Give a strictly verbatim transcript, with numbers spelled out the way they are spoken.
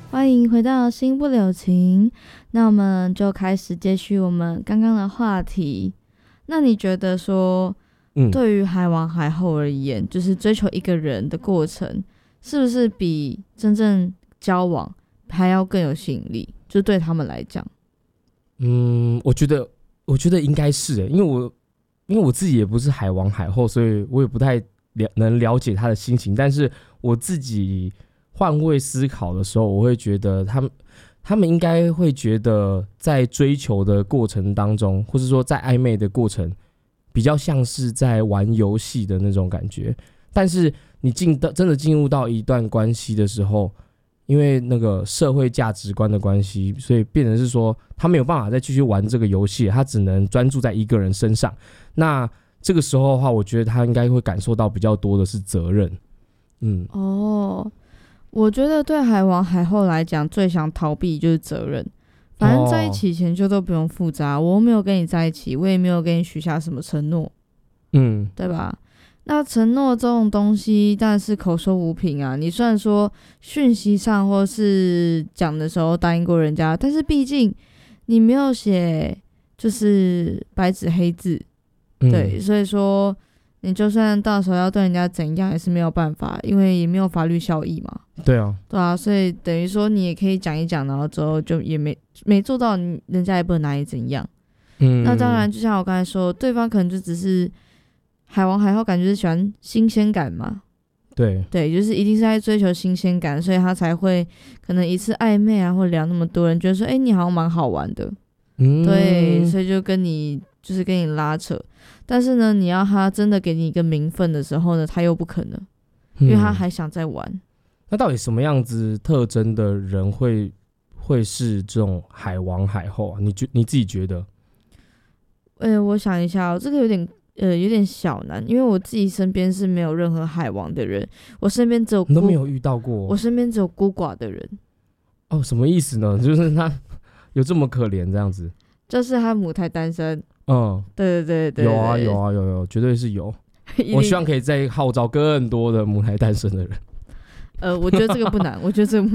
欢迎回到心不留情，那我们就开始接续我们刚刚的话题。那你觉得说，嗯、对于海王海后而言，就是追求一个人的过程，是不是比真正交往还要更有吸引力？就对他们来讲， 嗯，我觉得，我觉得应该是诶，因为我因为我自己也不是海王海后，所以我也不太了能了解他的心情，但是我自己换位思考的时候，我会觉得他们他们应该会觉得在追求的过程当中，或是说在暧昧的过程，比较像是在玩游戏的那种感觉。但是你进到真的进入到一段关系的时候，因为那个社会价值观的关系，所以变成是说他没有办法再继续玩这个游戏，他只能专注在一个人身上。那这个时候的话，我觉得他应该会感受到比较多的是责任。嗯， 哦。我觉得对海王海后来讲，最想逃避就是责任。反正在一起前就都不用负责、哦、我没有跟你在一起，我也没有跟你许下什么承诺， 嗯， 对吧？那承诺这种东西当然是口说无凭啊。你虽然说讯息上或是讲的时候答应过人家，但是毕竟你没有写就是白纸黑字， 嗯、 对，所以说你就算到时候要对人家怎样也是没有办法，因为也没有法律效益嘛。 对啊， 对啊，所以等于说你也可以讲一讲，然后之后就也没没做到，人家也不能拿你怎样。嗯，那当然，就像我刚才说，对方可能就只是海王海后，感觉是喜欢新鲜感嘛。 对对，就是一定是在追求新鲜感，所以他才会可能一次暧昧啊，或聊那么多人，觉得说，哎、欸，你好像蛮好玩的。嗯，对，所以就跟你就是跟你拉扯。但是呢，你要他真的给你一个名分的时候呢，他又不可能，因为他还想再玩。嗯， 那到底什么样子特征的人会会是这种海王海后啊？你觉你自己觉得？ 呃，我想一下哦，这个有点呃有点小难，因为我自己身边是没有任何海王的人，我身边只有你都没有遇到过， 我身边只有孤寡的人。 哦，什么意思呢？就是他有这么可怜这样子？ 就是他母胎单身。 嗯， 对对 对, 对, 对， 有啊有啊有有，绝对是有。我希望可以再号召更多的母胎单身的人。 呃，我觉得这个不难，我觉得这个不